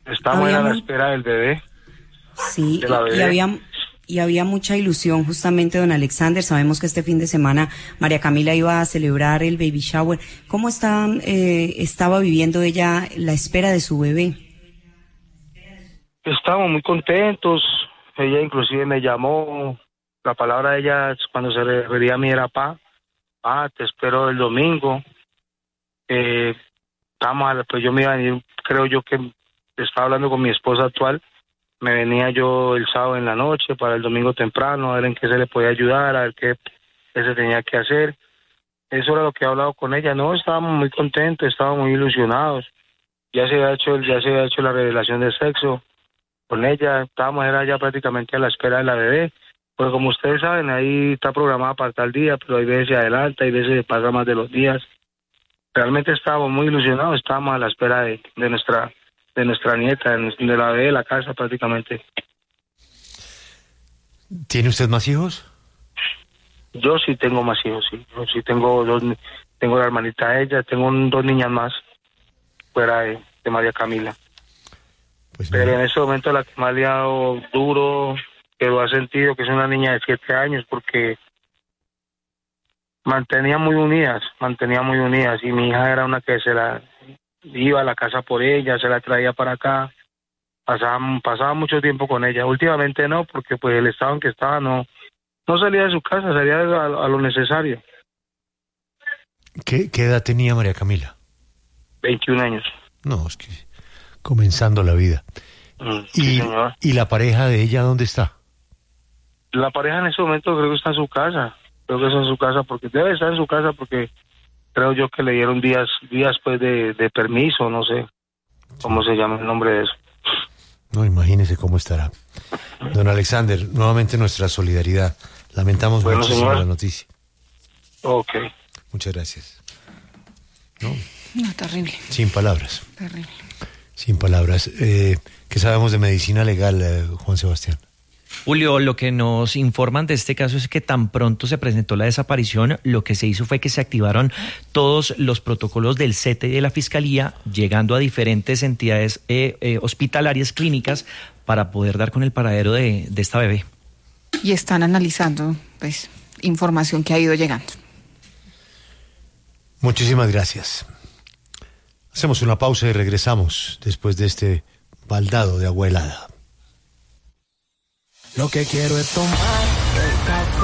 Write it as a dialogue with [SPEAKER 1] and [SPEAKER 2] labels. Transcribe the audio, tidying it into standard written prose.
[SPEAKER 1] Estamos a la espera del bebé.
[SPEAKER 2] Sí,
[SPEAKER 1] de la bebé.
[SPEAKER 2] y había mucha ilusión justamente, don Alexander. Sabemos que este fin de semana María Camila iba a celebrar el baby shower. ¿Cómo estaba viviendo ella la espera de su bebé?
[SPEAKER 1] Estábamos muy contentos. Ella inclusive me llamó. La palabra de ella cuando se refería a mí era pa, te espero el domingo. Pues yo me iba a venir, creo yo que estaba hablando con mi esposa actual. Me venía yo el sábado en la noche para el domingo temprano, a ver en qué se le podía ayudar, a ver qué se tenía que hacer. Eso era lo que he hablado con ella. No, estábamos muy contentos, estábamos muy ilusionados. Ya se había hecho la revelación de sexo con ella. Era ya prácticamente a la espera de la bebé. Porque como ustedes saben, ahí está programada para tal día, pero hay veces se adelanta, hay veces se pasa más de los días. Realmente estábamos muy ilusionados, estábamos a la espera de nuestra nieta, de la bebé de la casa prácticamente.
[SPEAKER 3] ¿Tiene usted más hijos?
[SPEAKER 1] Yo sí tengo más hijos, sí. Yo sí tengo tengo la hermanita de ella, tengo dos niñas más fuera de María Camila.
[SPEAKER 3] Pues
[SPEAKER 1] pero en ese momento la que más le ha dado duro, que lo ha sentido, que es una niña de 7 años, porque mantenía muy unidas, y mi hija era una que iba a la casa por ella, se la traía para acá, pasaba mucho tiempo con ella. Últimamente no, porque pues el estado en que estaba no salía de su casa, salía a lo necesario.
[SPEAKER 3] ¿Qué edad tenía María Camila?
[SPEAKER 1] 21 años.
[SPEAKER 3] No, es que comenzando la vida.
[SPEAKER 1] Sí, señor.
[SPEAKER 3] ¿Y la pareja de ella dónde está?
[SPEAKER 1] La pareja en ese momento creo que está en su casa. Porque debe estar en su casa porque creo yo que le dieron días pues de permiso, no sé cómo se llama el nombre de eso.
[SPEAKER 3] No, imagínese cómo estará. Don Alexander, nuevamente nuestra solidaridad. Lamentamos muchísimo la noticia.
[SPEAKER 1] Ok.
[SPEAKER 3] Muchas gracias.
[SPEAKER 4] No, terrible.
[SPEAKER 3] Sin palabras.
[SPEAKER 4] Terrible.
[SPEAKER 3] Sin palabras. ¿Qué sabemos de medicina legal, Juan Sebastián?
[SPEAKER 5] Julio, lo que nos informan de este caso es que tan pronto se presentó la desaparición, lo que se hizo fue que se activaron todos los protocolos del CETE y de la Fiscalía, llegando a diferentes entidades hospitalarias, clínicas, para poder dar con el paradero de esta bebé.
[SPEAKER 4] Y están analizando, pues, información que ha ido llegando.
[SPEAKER 3] Muchísimas gracias. Hacemos una pausa y regresamos después de este baldado de agua helada.
[SPEAKER 6] Lo que quiero es tomar el café